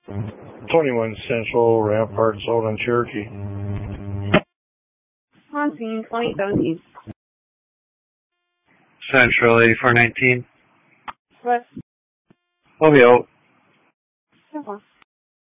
21 Central, Rampart, Solon, Cherokee. On scene, 2017. Central, 8419. West. Romeo,